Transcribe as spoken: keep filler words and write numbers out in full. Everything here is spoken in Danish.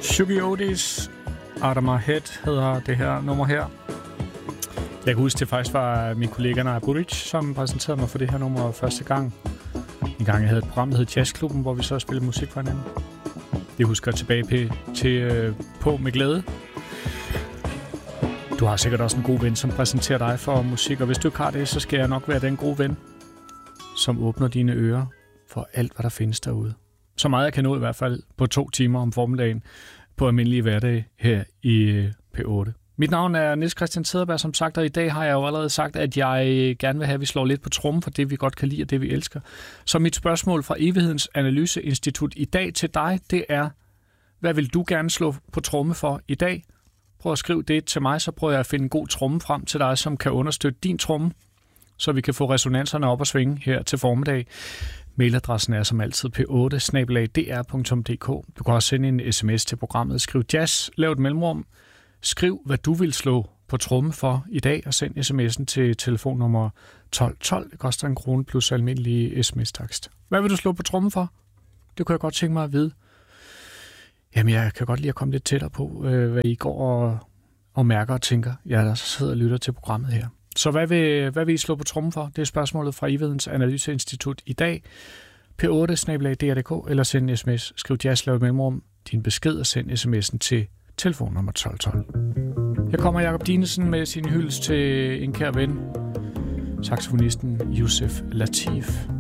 Shuggy Otis, Out of My Head hedder det her nummer her. Jeg kan huske, det faktisk var min kollega Naja Buric, som præsenterede mig for det her nummer første gang. En gang jeg havde et program, der hed Jazzklubben, hvor vi så spillede musik for hinanden. Det husker jeg tilbage på, til, øh, på med glæde. Du har sikkert også en god ven, som præsenterer dig for musik, og hvis du ikke har det, så skal jeg nok være den gode ven, som åbner dine ører for alt, hvad der findes derude. Så meget jeg kan nå i hvert fald på to timer om formiddagen på almindelige hverdag her i P otte. Mit navn er Niels Christian Cederberg, som sagt, og i dag har jeg jo allerede sagt, at jeg gerne vil have, at vi slår lidt på trommen for det, vi godt kan lide og det, vi elsker. Så mit spørgsmål fra Evighedens Analyseinstitut i dag til dig, det er, hvad vil du gerne slå på tromme for i dag? Prøv at skrive det til mig, så prøver jeg at finde en god tromme frem til dig, som kan understøtte din tromme, så vi kan få resonanserne op og svinge her til formiddag. Mailadressen er som altid p otte snabel-a d r punktum d k. Du kan også sende en sms til programmet. Skriv jazz, lav et mellemrum. Skriv, hvad du vil slå på tromme for i dag, og send sms'en til telefonnummer tolv tolv. Det koster en krone plus almindelig sms-takst. Hvad vil du slå på tromme for? Det kunne jeg godt tænke mig at vide. Jamen, jeg kan godt lide at komme lidt tættere på, hvad I går og, og mærker og tænker. Jeg der sidder og lytter til programmet her. Så hvad vil, hvad vil I slå på trommen for? Det er spørgsmålet fra Evighedens Analyseinstitut i dag. p otte snabel-a d r punktum d k eller send en sms. Skriv jazz, lav et mellemrum, din besked og send sms'en til telefonnummer tolv tolv. Her kommer Jakob Dinesen med sin hyldest til en kær ven, saxofonisten Yusef Lateef.